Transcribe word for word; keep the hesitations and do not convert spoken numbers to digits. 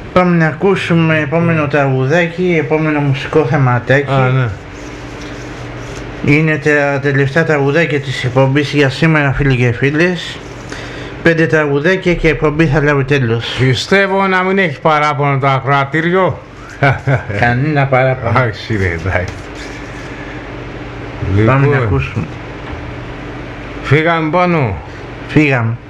Πάμε να ακούσουμε επόμενο τραγουδάκι, επόμενο μουσικό θεματάκι. Α, ναι. Είναι τα τελευταία τραγουδάκια της εκπομπής για σήμερα, φίλοι και φίλες. Πέντε τραγουδάκια και η εκπομπή θα λάβει τέλος. Πιστεύω να μην έχει παράπονο το ακροατήριο. Κανένα παράπονο. Όχι ρε, εντάξει. Πάμε Λοιπόν, να ακούσουμε. φύγαμε πάνω. Φύγαμε.